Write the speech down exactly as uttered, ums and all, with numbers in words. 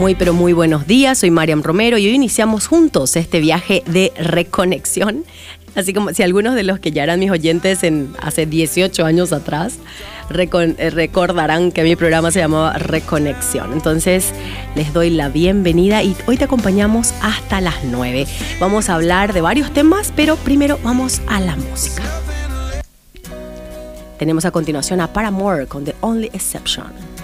Muy pero muy buenos días, soy Mariam Romero y hoy iniciamos juntos este viaje de reconexión. Así como si algunos de los que ya eran mis oyentes en hace dieciocho años atrás recon, eh, recordarán que mi programa se llamaba Reconexión. Entonces les doy la bienvenida y hoy te acompañamos hasta las nueve. Vamos a hablar de varios temas, pero primero vamos a la música. Tenemos a continuación a Paramore con The Only Exception.